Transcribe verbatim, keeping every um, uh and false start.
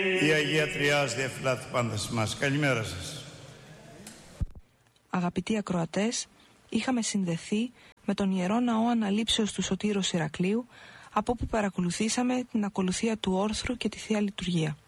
Η Αγία Τριάς διαφυλάτει πάντα σε μας. Καλημέρα σας. Αγαπητοί ακροατές, είχαμε συνδεθεί με τον Ιερό Ναό Αναλήψεως του Σωτήρος Ηρακλείου, από όπου παρακολουθήσαμε την ακολουθία του όρθρου και τη Θεία Λειτουργία.